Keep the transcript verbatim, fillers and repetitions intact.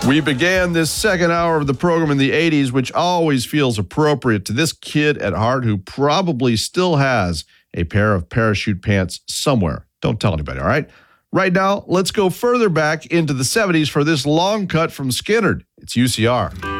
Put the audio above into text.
We began this second hour of the program in the eighties, which always feels appropriate to this kid at heart who probably still has a pair of parachute pants somewhere. Don't tell anybody, all right? Right now, let's go further back into the seventies for this long cut from Skynyrd. It's U C R.